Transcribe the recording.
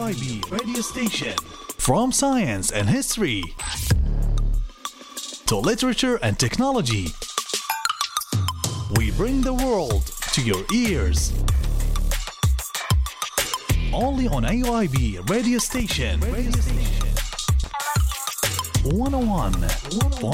AYB radio station. From science and history to literature and technology, we bring the world to your ears. Only on AYB radio station. 101.9